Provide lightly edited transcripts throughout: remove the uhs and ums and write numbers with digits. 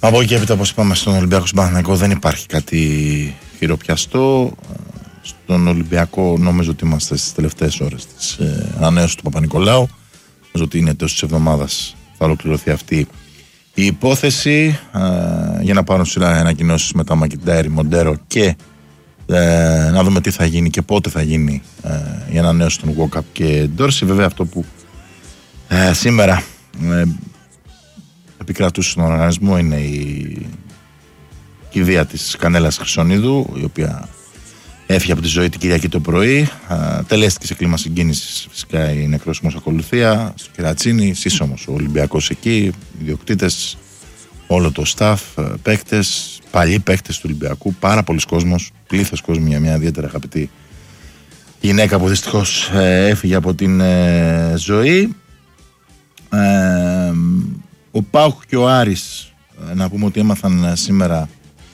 Από εκεί έπειτα, όπως είπαμε, στον Ολυμπιακό Παναθηναϊκό δεν υπάρχει κάτι χειροπιαστό. Στον Ολυμπιακό νομίζω ότι είμαστε στις τελευταίες ώρες της ανανέωσης του Παπα-Νικολάου. Νομίζω ότι είναι τέλος της εβδομάδας θα ολοκληρωθεί αυτή η υπόθεση για να πάρουν σειρά ανακοινώσεις με τα Μακιντάρη, Μοντέρο και να δούμε τι θα γίνει και πότε θα γίνει η ανανέωση των Walkup και Ντόρση. Βέβαια αυτό που σήμερα επικρατούσε στον οργανισμό είναι η κηδεία της Κανέλας Χρυσονίδου, η οποία έφυγε από τη ζωή την Κυριακή το πρωί. Τελέστηκε σε κλίμα συγκίνησης φυσικά η νεκρόσιμος ακολουθία στο Κερατσίνι, σύσσωμος ο Ολυμπιακός εκεί, ιδιοκτήτες, όλο το staff, παίκτες, παλιοί παίκτες του Ολυμπιακού, πάρα πολλοί κόσμος, πλήθος κόσμου για μια ιδιαίτερα αγαπητή γυναίκα που δυστυχώς έφυγε από την ζωή. Ο ΠΑΟΚ και ο Άρης, να πούμε ότι έμαθαν σήμερα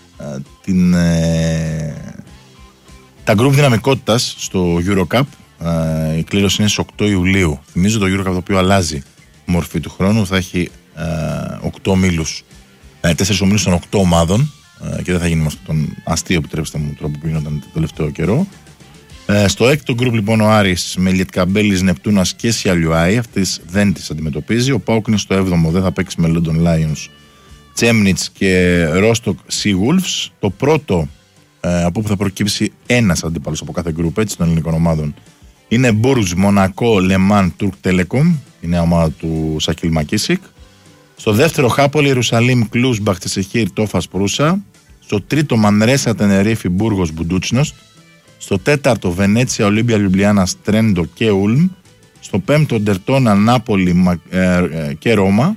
τα γκρουπ δυναμικότητας στο EuroCup. Η κλήρωση είναι στις 8 Ιουλίου. Θυμίζω το EuroCup, το οποίο αλλάζει μορφή του χρόνου, θα έχει 8 ομίλους, 4 ομίλους των 8 ομάδων και δεν θα γίνει με αυτόν τον αστείο, επιτρέψτε μου, τρόπο που γινόταν το τελευταίο καιρό. Στο έκτο γκρουπ λοιπόν ο Άρης με Λιετκαμπέλης, Νεπτούνας και Σιαλιουάη, αυτές δεν τις αντιμετωπίζει. Ο ΠΑΟΚ είναι στο 7ο, δεν θα παίξει με London Lions, Τσέμνιτς και Ρόστοκ Seawolves. Το πρώτο από όπου θα προκύψει ένας αντίπαλος από κάθε γκρουπ, έτσι, των ελληνικών ομάδων, είναι Μπούρζ, Μονακό, Λεμάν, Τουρκ Τέλεκομ, η νέα ομάδα του Σακίλ Μακίσικ. Στο δεύτερο Χάπολη, Ιερουσαλήμ, Κλούς, Μπαχτισεχήρ, Τόφας, Προύσα. Στο τρίτο Μανρέσα, Τενερίφη, Μπούργος, Μπουντούτσινος. Στο τέταρτο Βενέτσια, Ολύμπια, Λιουμπλιάνα, Τρέντο και Ούλμ. Στο πέμπτο Ντερτόνα, Νάπολη και Ρώμα.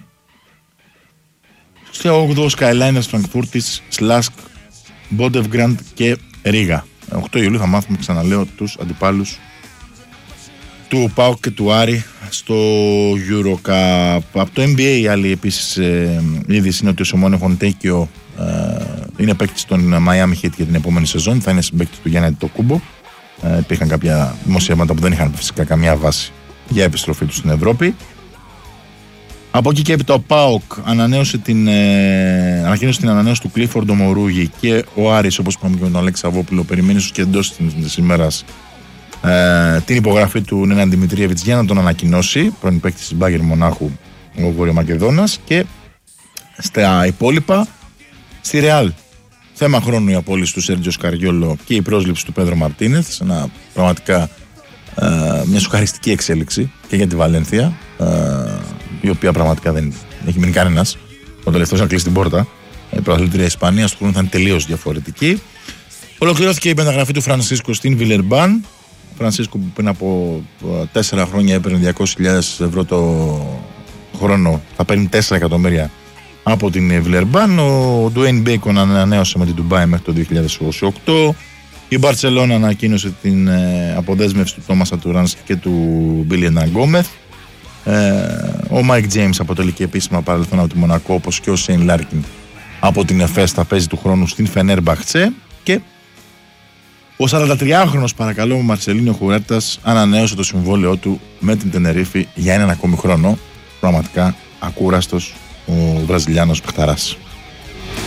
Στο 8ο Σκάιλάινερς, Φραγκφούρτης, Σλάσκ, Μπόντεβγκραντ και Ρίγα. 8 Ιουλίου θα μάθουμε, ξαναλέω, τους αντιπάλους του ΠΑΟΚ και του Άρη στο EuroCup. Από το NBA η άλλη επίσης είδηση είναι ότι ο Σιμώνε Χοντέκιο είναι παίκτης των Miami Heat για την επόμενη σεζόν. Θα είναι συμπαίκτης του Γιάννη Αντετοκούμπο. Υπήρχαν κάποια δημοσιεύματα που δεν είχαν φυσικά καμία βάση για επιστροφή του στην Ευρώπη. Από εκεί και έπειτα ο ΠΑΟΚ ανακοίνωσε την ανανέωση του Κλίφορντ Μορούγη, και ο Άρης, όπως είπαμε και με τον Αλέξη Σαββόπουλο, περιμένει στους και εντός της ημέρας την υπογραφή του Νέναν Δημητρίεβιτς για να τον ανακοινώσει, πρώην παίκτης της Μπάγερ Μονάχου ο Βορειομακεδόνας. Και στα υπόλοιπα, στη Ρεάλ, θέμα χρόνου η απόλυση του Σέρτζιο Σκαριόλο και η πρόσληψη του Πέδρο Μαρτίνεθ, πραγματικά μια σοκαριστική εξέλιξη και για τη Βαλένθια, η οποία πραγματικά δεν έχει μείνει κανένας. Ο τελευταίος να κλείσει την πόρτα. Η πρωταθλήτρια Ισπανίας του χρόνου θα είναι τελείως διαφορετική. Ολοκληρώθηκε η μεταγραφή του Φρανσίσκο στην Βιλερμπάν. Ο Φρανσίσκο που πριν από 4 χρόνια έπαιρνε 200.000 ευρώ το χρόνο, θα παίρνει 4 εκατομμύρια από την Βιλερμπάν. Ο Ντουέιν Μπέικον ανανέωσε με την Ντουμπάι μέχρι το 2028. Η Μπαρτσελόνα ανακοίνωσε την αποδέσμευση του Τόμας Ατουράνσκι και του Μπίλιεν Αγκόμεθ. Ο Μάικ Τζέιμς αποτελεί και επίσημα παρελθόν από τη Μονακό, όπως και ο Σέιν Λάρκιν από την ΕΦΕΣ θα παίζει του χρόνου στην Φενέρμπαχτσε. Και ο 43χρονος παρακαλώ Μαρσελίνιο Χουρέτας ανανέωσε το συμβόλαιό του με την Τενερίφη για έναν ακόμη χρόνο. Πραγματικά ακούραστος ο Βραζιλιάνος παιχταράς.